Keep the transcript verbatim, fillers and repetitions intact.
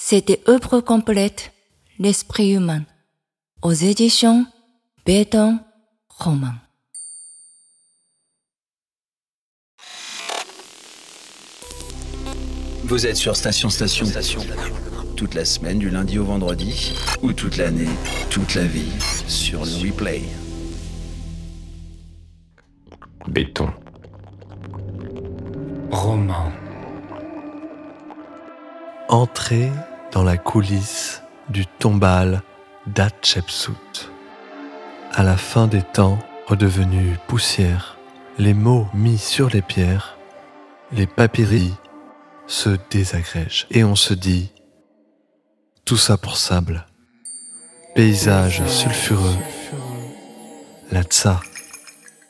C'était œuvre complète, l'esprit humain, aux éditions Béton Roman. Vous êtes sur Station Station. Station. Toute la semaine, du lundi au vendredi, ou toute l'année, toute la vie, sur le replay. Béton. Roman. Entrez dans la coulisse du tombal d'Hatshepsut. À la fin des temps, redevenus poussière, les mots mis sur les pierres, les papyri se désagrègent et on se dit tout ça pour sable, paysage sulfureux, la tsa